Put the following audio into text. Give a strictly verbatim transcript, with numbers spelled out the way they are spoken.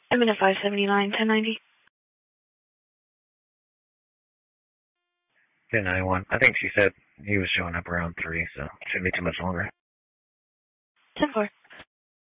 I'm in at five seventy-nine, ten ninety. ten ninety-one. I think she said he was showing up around three, so shouldn't be too much longer. ten four.